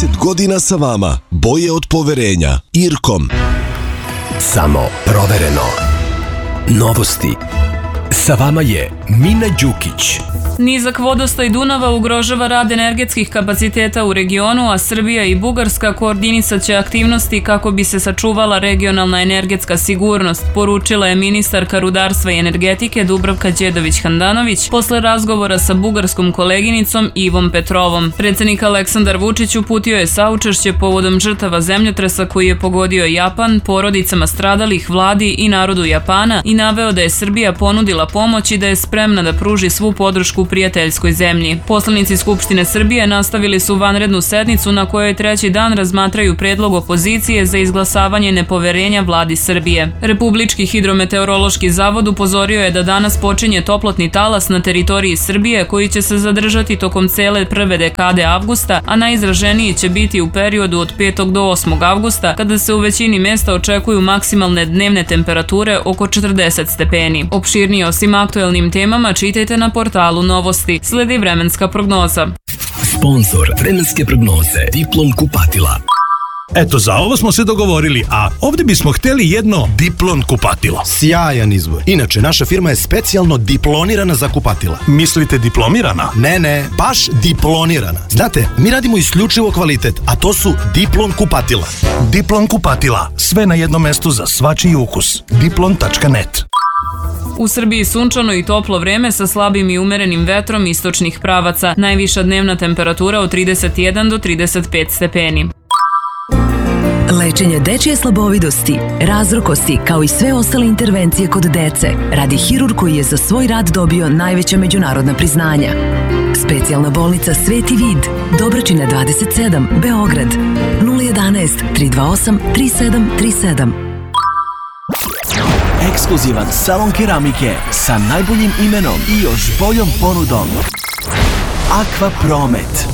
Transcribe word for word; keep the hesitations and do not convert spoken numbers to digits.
trideset godina sa vama. Boje od poverenja. Irkom. Samo provereno. Novosti. Sa vama je Mina Đukić. Nizak vodostaj Dunava ugrožava rad energetskih kapaciteta u regionu, a Srbija i Bugarska koordinisat će aktivnosti kako bi se sačuvala regionalna energetska sigurnost, poručila je ministarka rudarstva i energetike Dubravka Đedović-Handanović posle razgovora sa bugarskom koleginicom Ivom Petrovom. Predsednik Aleksandar Vučić uputio je saučešće povodom žrtava zemljotresa koji je pogodio Japan, porodicama stradalih, vladi i narodu Japana i naveo da je Srbija ponudila pomoć i da je spremna da pruži svu podršku prijateljskoj zemlji. Poslanici Skupštine Srbije nastavili su vanrednu sednicu na kojoj treći dan razmatraju predlog opozicije za izglasavanje nepoverenja vladi Srbije. Republički hidrometeorološki zavod upozorio je da danas počinje toplotni talas na teritoriji Srbije koji će se zadržati tokom cele prve dekade avgusta, a najizraženiji će biti u periodu od petog do osmog avgusta, kada se u većini mesta očekuju maksimalne dnevne temperature oko četrdeset stepeni. Opširnije o svim aktuelnim temama čitajte na portalu Novosti. Sledi vremenska prognoza. Sponzor vremenske prognoze Diplom kupatila. Eto, za ovo smo se dogovorili, a ovdje bismo hteli jedno Diplon kupatilo. Sjajan izbor. Inače, naša firma je specijalno diplonirana za kupatila. Mislite diplomirana? Ne, ne, baš diplonirana. Znate, mi radimo isključivo kvalitet, a to su Diplon kupatila. Diplon kupatila. Sve na jednom mestu za svačiji ukus. diplon tačka net. U Srbiji sunčano i toplo vreme sa slabim i umerenim vetrom istočnih pravaca. Najviša dnevna temperatura od trideset jedan do trideset pet stepeni. Lečenje dečije slabovidosti, razrokosti kao i sve ostale intervencije kod dece radi hirurg koji je za svoj rad dobio najveća međunarodna priznanja. Specijalna bolnica Sveti Vid, Dobračina dvadeset sedam, Beograd, nula jedanaest, tri dva osam, tri sedam tri sedam. Ekskluzivan salon keramike sa najboljim imenom i još boljom ponudom. Aqua Promet.